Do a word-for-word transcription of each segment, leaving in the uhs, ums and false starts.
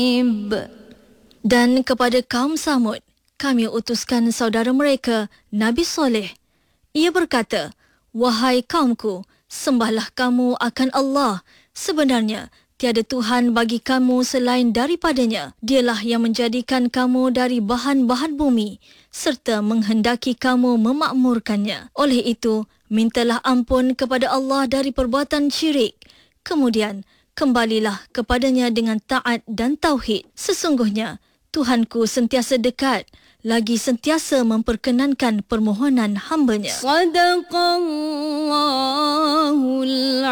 Dan kepada kaum Samud, kami utuskan saudara mereka, Nabi Soleh. Ia berkata, "Wahai kaumku, sembahlah kamu akan Allah. Sebenarnya, tiada Tuhan bagi kamu selain daripadanya. Dialah yang menjadikan kamu dari bahan-bahan bumi, serta menghendaki kamu memakmurkannya. Oleh itu, mintalah ampun kepada Allah dari perbuatan syirik. Kemudian, kembalilah kepadanya dengan taat dan tauhid. Sesungguhnya, Tuhanku sentiasa dekat, lagi sentiasa memperkenankan permohonan hamba-Nya." Sadaqallahul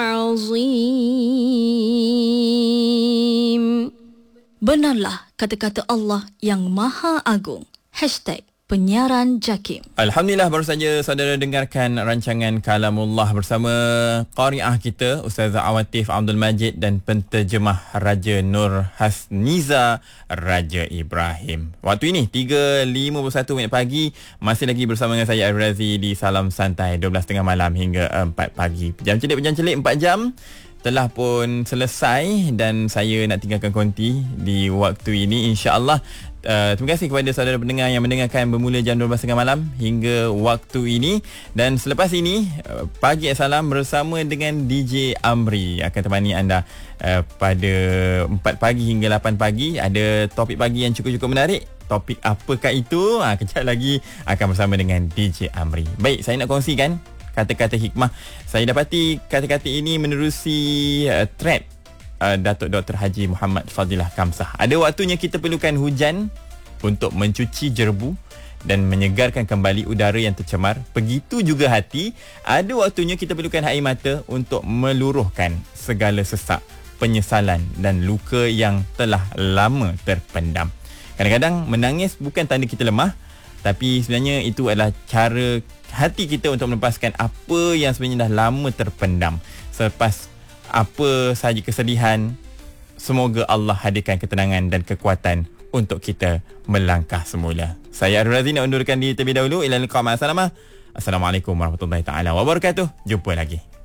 Azim. Benarlah kata-kata Allah yang Maha Agung. Hashtag Penyiaran Jakim. Alhamdulillah, baru saja saudara dengarkan rancangan Kalamullah bersama qari'ah kita Ustazah Awatif Abdul Majid dan penterjemah Raja Nur Hasniza Raja Ibrahim. Waktu ini tiga lima puluh satu minit pagi, masih lagi bersama dengan saya Al-Razi di Salam Santai dua belas tiga puluh malam hingga empat pagi. Pejam celik pejam celik empat jam telah pun selesai dan saya nak tinggalkan konti di waktu ini, insya-Allah. Uh, terima kasih kepada saudara pendengar yang mendengarkan bermula jam dua belas tiga puluh malam hingga waktu ini. Dan selepas ini, uh, Pagi Assalam bersama dengan D J Amri akan temani anda uh, pada empat pagi hingga lapan pagi. Ada topik pagi yang cukup-cukup menarik. Topik apakah itu? Ha, kejap lagi akan bersama dengan D J Amri. Baik, saya nak kongsikan kata-kata hikmah. Saya dapati kata-kata ini menerusi uh, thread Uh, Datuk Doktor Haji Muhammad Fadilah Kamsah. Ada waktunya kita perlukan hujan untuk mencuci jerebu dan menyegarkan kembali udara yang tercemar. Begitu juga hati, ada waktunya kita perlukan air mata untuk meluruhkan segala sesak, penyesalan dan luka yang telah lama terpendam. Kadang-kadang menangis bukan tanda kita lemah, tapi sebenarnya itu adalah cara hati kita untuk melepaskan apa yang sebenarnya dah lama terpendam. Selepas apa sahaja kesedihan, semoga Allah hadirkan ketenangan dan kekuatan untuk kita melangkah semula. Saya Arul Razi nak undurkan diri terlebih dahulu. Ila liqa ma'as salamah. Assalamualaikum warahmatullahi taala wabarakatuh. Jumpa lagi.